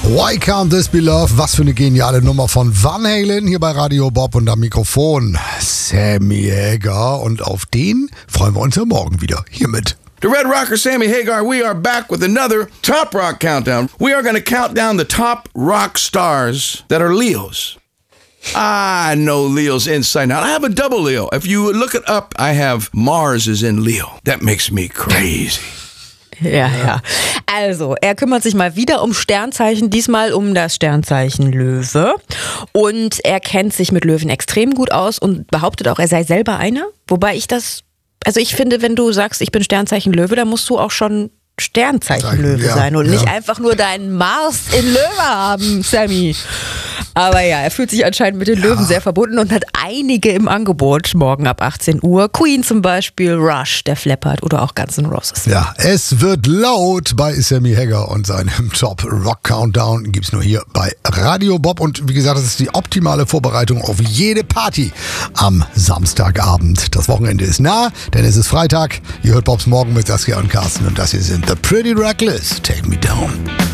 Why Can't This Be Love? Was für eine geniale Nummer von Van Halen hier bei Radio Bob und am Mikrofon Sammy Hagar. Und auf den freuen wir uns ja morgen wieder hiermit. The Red Rocker Sammy Hagar, we are back with another Top Rock Countdown. We are going to count down the top rock stars that are Leos. I know Leo's inside out. I have a double Leo. If you look it up, I have Mars is in Leo. That makes me crazy. Ja. Also, er kümmert sich mal wieder um Sternzeichen, diesmal um das Sternzeichen Löwe. Und er kennt sich mit Löwen extrem gut aus und behauptet auch, er sei selber einer. Wobei ich finde, wenn du sagst, ich bin Sternzeichen Löwe, dann musst du auch schon Sternzeichen Löwe sein und nicht einfach nur deinen Mars in Löwe haben, Sammy. Aber ja, er fühlt sich anscheinend mit den Löwen sehr verbunden und hat einige im Angebot morgen ab 18 Uhr. Queen zum Beispiel, Rush, der Leppard oder auch Guns N' Roses. Ja, es wird laut bei Sammy Hagar und seinem Top Rock Countdown. Gibt's nur hier bei Radio Bob. Und wie gesagt, das ist die optimale Vorbereitung auf jede Party am Samstagabend. Das Wochenende ist nah, denn es ist Freitag. Ihr hört Bobs Morgen mit Saskia und Carsten und das hier sind The Pretty Reckless. Take Me Down.